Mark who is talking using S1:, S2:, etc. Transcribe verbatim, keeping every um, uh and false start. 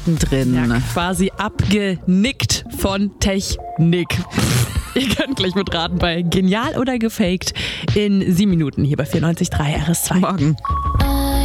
S1: mittendrin.
S2: Ja, quasi abgenickt von Technik. Ihr könnt gleich mitraten bei Genial oder Gefaked in sieben Minuten hier bei vierundneunzig Komma drei R S zwei.
S1: Morgen.